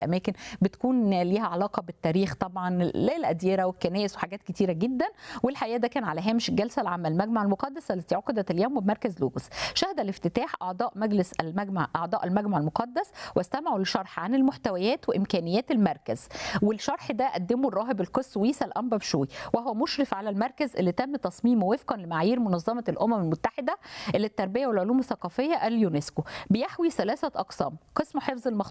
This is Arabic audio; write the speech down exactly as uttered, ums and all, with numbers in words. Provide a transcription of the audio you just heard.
اماكن بتكون ليها علاقه بالتاريخ طبعا للاديره والكنائس وحاجات كتيره جدا. والحقيقه ده كان على هامش الجلسه العامه المجمع المقدس التي عقدت اليوم بمركز لوجوس. شهد الافتتاح اعضاء مجلس المجمع اعضاء المجمع المقدس واستمعوا لشرح عن المحتويات وامكانيات المركز، والشرح ده قدمه الراهب القس ويسا الانبا بشوي وهو مشرف على المركز اللي تم تصميمه وفقا لمعايير منظمه الامم المتحده للتربيه والعلوم الثقافيه اليونسكو. بيحوي ثلاثه اقسام: قسم حفظ المخطوطات